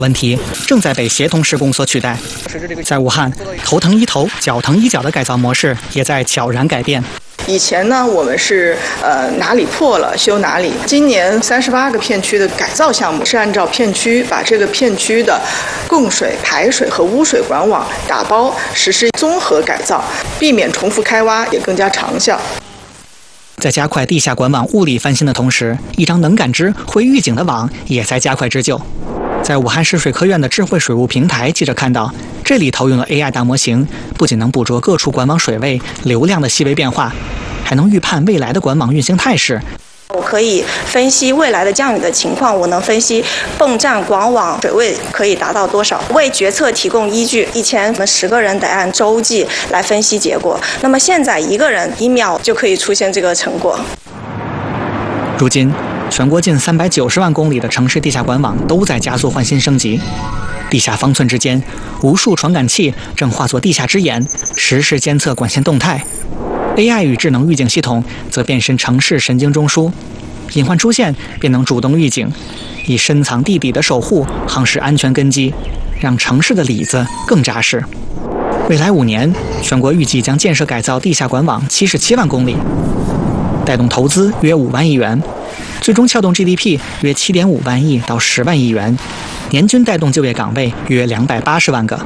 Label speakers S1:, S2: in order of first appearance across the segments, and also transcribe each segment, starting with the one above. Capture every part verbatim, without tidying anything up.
S1: 问题正在被协同施工所取代。在武汉，头疼医头、脚疼医脚的改造模式也在悄然改变。
S2: 以前呢，我们是呃哪里破了修哪里。今年三十八个片区的改造项目是按照片区把这个片区的供水、排水和污水管网打包实施综合改造，避免重复开挖，也更加长效。
S1: 在加快地下管网物理翻新的同时，一张能感知、会预警的网也在加快织就。在武汉市水科院的智慧水务平台，记者看到，这里投用了 A I 大模型，不仅能捕捉各处管网水位、流量的细微变化，还能预判未来的管网运行态势。
S3: 我可以分析未来的降雨的情况，我能分析泵站管网水位可以达到多少，为决策提供依据。以前我们十个人得按周计来分析结果，那么现在一个人一秒就可以出现这个成果。
S1: 如今，全国近三百九十万公里的城市地下管网都在加速换新升级，地下方寸之间，无数传感器正化作地下之眼，实时监测管线动态。A I 与智能预警系统则变身城市神经中枢，隐患出现便能主动预警，以深藏地底的守护夯实安全根基，让城市的里子更扎实。未来五年，全国预计将建设改造地下管网七十七万公里，带动投资约五万亿元，最终撬动 G D P 约七点五万亿到十万亿元，年均带动就业岗位约两百八十万个。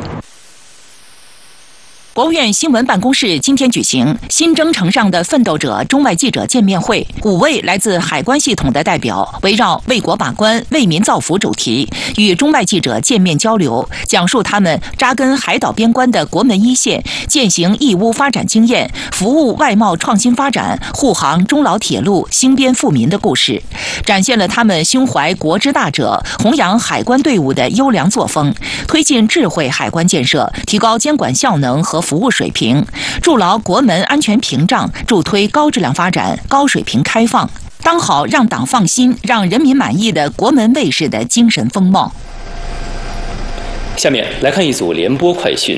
S4: 国务院新闻办公室今天举行新征程上的奋斗者中外记者见面会，五位来自海关系统的代表围绕为国把关、为民造福主题，与中外记者见面交流，讲述他们扎根海岛边关的国门一线、践行义乌发展经验、服务外贸创新发展、护航中老铁路兴边富民的故事，展现了他们胸怀国之大者、弘扬海关队伍的优良作风，推进智慧海关建设，提高监管效能和服务水平，筑牢国门安全屏障，助推高质量发展、高水平开放，当好让党放心、让人民满意的国门卫士的精神风貌。
S5: 下面来看一组联播快讯。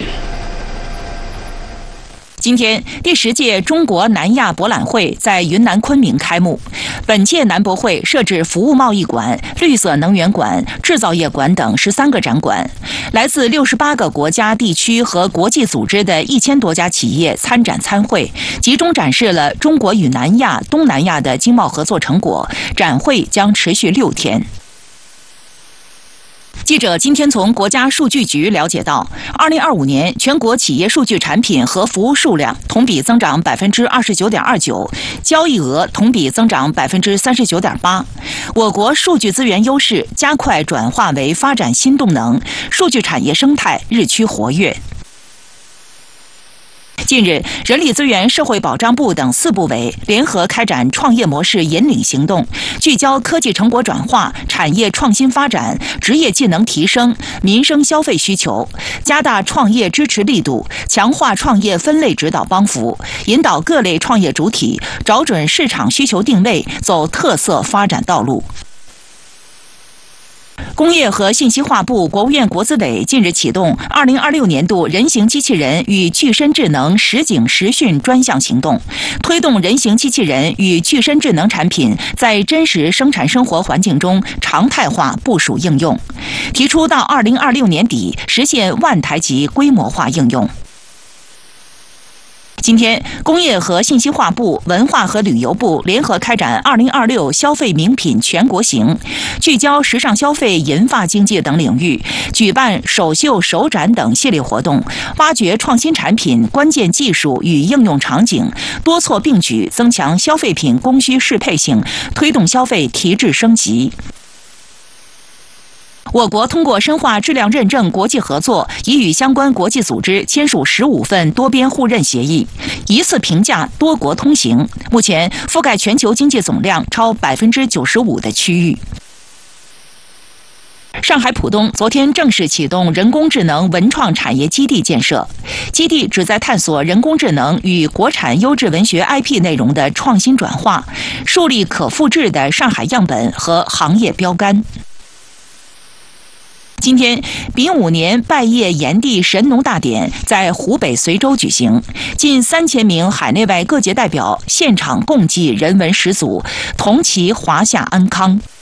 S4: 今天，第十届中国南亚博览会在云南昆明开幕。本届南博会设置服务贸易馆、绿色能源馆、制造业馆等十三个展馆，来自六十八个国家、地区和国际组织的一千多家企业参展参会，集中展示了中国与南亚、东南亚的经贸合作成果。展会将持续六天。记者今天从国家数据局了解到，二零二五年全国企业数据产品和服务数量同比增长百分之二十九点二九，交易额同比增长百分之三十九点八。我国数据资源优势加快转化为发展新动能，数据产业生态日趋活跃。近日，人力资源社会保障部等四部委联合开展创业模式引领行动，聚焦科技成果转化、产业创新发展、职业技能提升、民生消费需求，加大创业支持力度，强化创业分类指导帮扶，引导各类创业主体找准市场需求定位，走特色发展道路。工业和信息化部、国务院国资委近日启动二零二六年度人形机器人与具身智能实景实训专项行动，推动人形机器人与具身智能产品在真实生产生活环境中常态化部署应用，提出到二零二六年底实现万台级规模化应用。今天，工业和信息化部、文化和旅游部联合开展二零二六消费名品全国行，聚焦时尚消费、银发经济等领域，举办首秀、首展等系列活动，挖掘创新产品、关键技术与应用场景，多措并举，增强消费品供需适配性，推动消费提质升级。我国通过深化质量认证国际合作，已与相关国际组织签署十五份多边互认协议，一次评价多国通行，目前覆盖全球经济总量超百分之九十五的区域。上海浦东昨天正式启动人工智能文创产业基地建设，基地旨在探索人工智能与国产优质文学 I P 内容的创新转化，树立可复制的上海样本和行业标杆。今天，丙午年拜谒炎帝神农大典在湖北随州举行，近三千名海内外各界代表现场共祭人文始祖，同祈华夏安康。